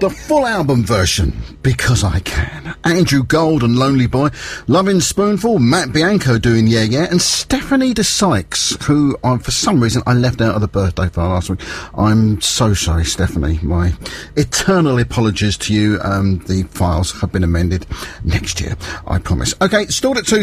The full album version, Because I Can. Andrew Gold and Lonely Boy, Lovin' Spoonful, Matt Bianco doing Yeah Yeah, and Stephanie de Sykes, who, for some reason, I left out of the birthday file last week. I'm so sorry, Stephanie. My eternal apologies to you. The files have been amended next year, I promise. Okay, stored at 2